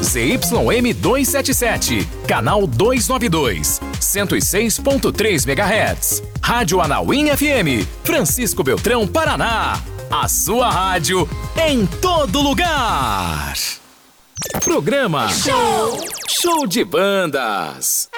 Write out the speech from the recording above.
ZYM 277, canal 292, 106.3 MHz. Rádio Anauim FM, Francisco Beltrão, Paraná. A sua rádio em todo lugar. Programa Show de Bandas.